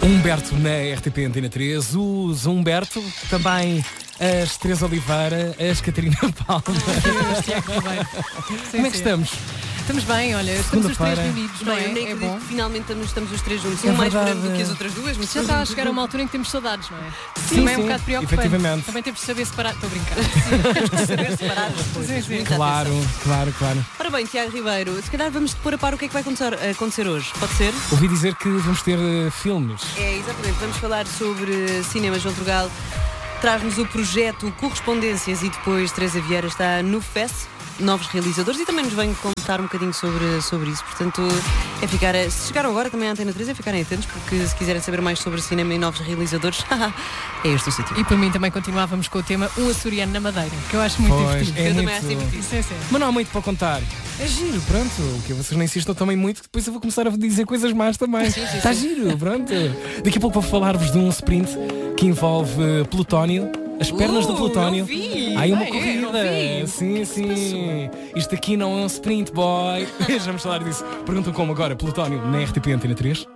Humberto na RTP Antena 3, o Humberto, também as Teresa Oliveira, as Catarina Palma. Como é que estamos? Estamos bem, olha, estamos os três reunidos, não é? Nem É bom. finalmente estamos os três juntos. É Um mais verdade. breve do que as outras duas, mas Já está a chegar a uma altura em que temos saudades, não é? Sim, Também é sim, um bocado preocupante. efetivamente. Também temos de saber separar. Estou a brincar. saber separar as coisas. Sim, sim. Claro. Ora bem, Tiago Ribeiro, se calhar vamos pôr a par o que é que vai acontecer hoje. Pode ser? Ouvi dizer que vamos ter filmes. É, exatamente. Vamos falar sobre cinema. João Trugal traz-nos o projeto Correspondências e depois Teresa Vieira está no FES, novos realizadores, e também nos vem contar um bocadinho sobre isso. Portanto, se chegaram agora também à Antena 3, é ficarem atentos, porque se quiserem saber mais sobre cinema e novos realizadores, é este o sítio. E por mim também continuávamos com o tema Um Açoriano na Madeira, que eu acho muito divertido. Eu também muito... acho divertido. Sim, sim. Mas não há muito para contar. É giro, pronto. O que vocês não insistam também muito, que depois eu vou começar a dizer coisas más também. Está giro, pronto. Daqui a pouco vou falar-vos de um sprint que envolve plutónio. As pernas do plutónio. Há aí uma corrida. Sim. Isto aqui não é um sprint, boy. Já vamos falar disso. Perguntam como agora, plutónio na RTP Antena 3.